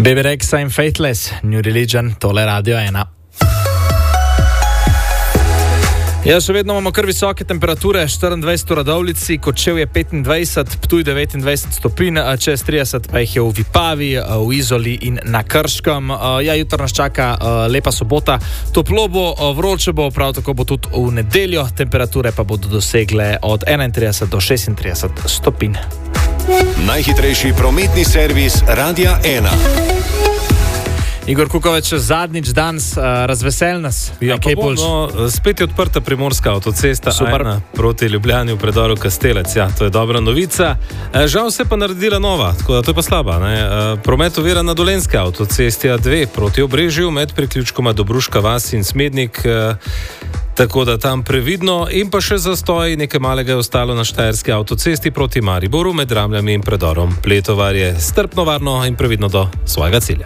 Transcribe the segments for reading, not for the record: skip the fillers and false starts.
Baby Rexha in Faithless, New Religion, tole Radio 1. Ja, še vedno imamo kar visoke temperature, 24 v Radovljici, Kočevje 25, Ptuj 29 stopinj, čez 30 pa jih je v Vipavi, v Izoli in na Krškem. Ja, jutro nas čaka lepa sobota, toplo bo, vroče bo, prav tako bo tudi v nedeljo, temperature pa bodo dosegle od 31 do 36 stopinj. Najhitrejši prometni servis Radia 1. Igor Kukovič, zadnjič danes razvesel nas. Ja, spet je odprta primorska avtocesta A1 proti Ljubljani v predoru Kastelec. Ja, to je dobra novica. Žal se pa naredila nova, tako da to je pa slaba. Promet ovira na Dolenjski avtocesti A2 proti Obrežju med priključkoma Dobruška vas in Smednik. Tako da tam previdno in pa še zastoj, nekaj malega je ostalo na Štajerski avtocesti proti Mariboru med Ramljami in predorom Pletovar. Je strpno, varno in previdno do svojega cilja.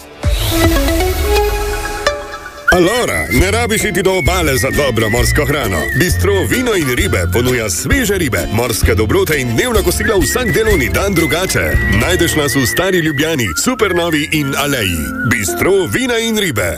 Alora, ne rabiš iti do obale za dobro morsko hrano. Bistro Vino in ribe ponuja sveže ribe, morske dobrote in dnevna kosila vsak delovni dan drugače. Najdeš nas v Stari Ljubljani, Supernovi in Aleji. Bistro Vina in ribe.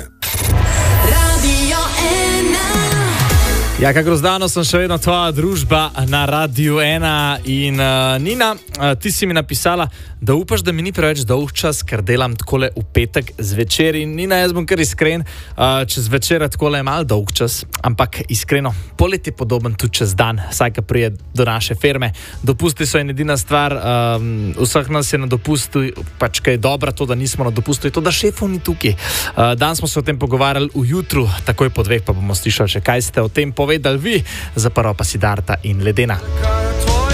Ja, kako zdano sem še vedno tvoja družba na Radiu 1 in Nina, ti si mi napisala, da upaš, da mi ni preveč dolg čas, ker delam takole v petek zvečer in Nina, jaz bom kar iskren, čez večer takole je malo dolg čas, ampak iskreno, polet je podoben tudi čez dan, saj ka prije do naše firme. Dopusti so in edina stvar, vseh nas je na dopustu, pač kaj je dobra to, da nismo na dopustu, je to, da šefov ni tukaj. Dan smo se o tem pogovarjali v jutru, takoj po 2 pa bomo slišali še, kaj ste o tem povedali vi, za prvo pa Siddharta in Ledena.